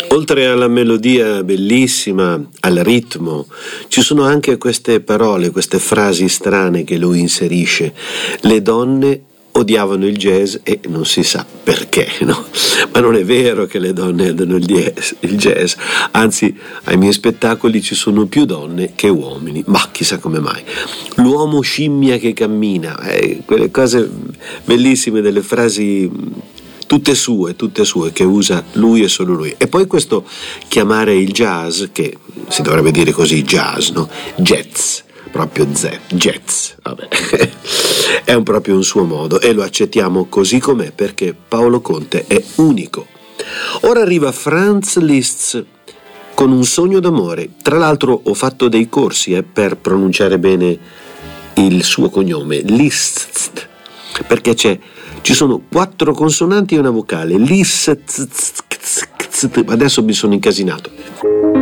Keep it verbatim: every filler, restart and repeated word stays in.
Oltre alla melodia bellissima, al ritmo, ci sono anche queste parole, queste frasi strane che lui inserisce. Le donne odiavano il jazz e non si sa perché, no? Ma non è vero che le donne odiano il jazz, il jazz, anzi ai miei spettacoli ci sono più donne che uomini, ma chissà come mai. L'uomo scimmia che cammina, eh, quelle cose bellissime, delle frasi tutte sue, tutte sue, che usa lui e solo lui. E poi questo chiamare il jazz, che si dovrebbe dire così, jazz, no? Jazz, proprio Z, jazz, vabbè. È un proprio un suo modo e lo accettiamo così com'è, perché Paolo Conte è unico. Ora arriva Franz Liszt con Un sogno d'amore. Tra l'altro ho fatto dei corsi eh, per pronunciare bene il suo cognome, Liszt, perché c'è ci sono quattro consonanti e una vocale. Liszt, adesso mi sono incasinato.